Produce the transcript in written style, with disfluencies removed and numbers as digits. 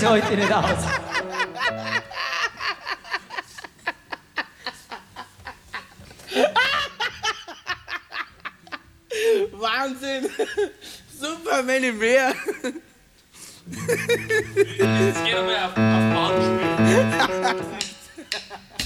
es heute nicht aus. Wahnsinn! Super, Manny Mehr! Jetzt geht er mal auf Bahn spielen.